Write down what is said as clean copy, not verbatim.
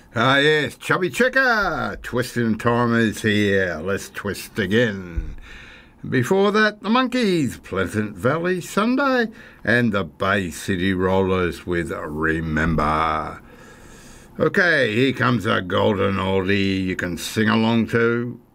Ah, yes, Chubby Checker, Twisting Time is here. Let's twist again. Before that, the Monkees, Pleasant Valley Sunday, and the Bay City Rollers with Remember. Okay, here comes a golden oldie you can sing along to.